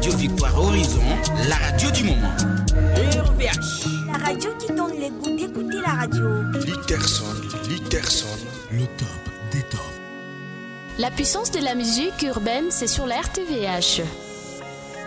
Radio Victoire Horizon, la radio du moment. RVH. La radio qui donne le goût d'écouter la radio. Litterson, le top des tops. La puissance de la musique urbaine, c'est sur la RTVH.